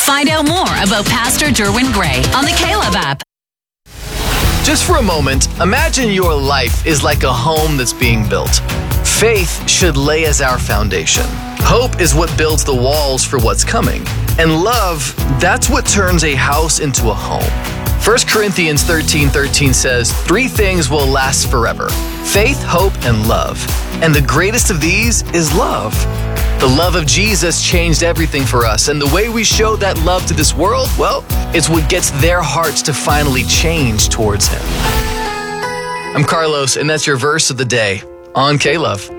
Find out more about Pastor Derwin Gray on the K-Love app. Just for a moment, imagine your life is like a home that's being built. Faith should lay as our foundation. Hope is what builds the walls for what's coming. And love, that's what turns a house into a home. 1 Corinthians 13:13 says, 3 things will last forever: faith, hope, and love. And the greatest of these is love. The love of Jesus changed everything for us, and the way we show that love to this world, well, it's what gets their hearts to finally change towards Him. I'm Carlos, and that's your verse of the day on K-Love.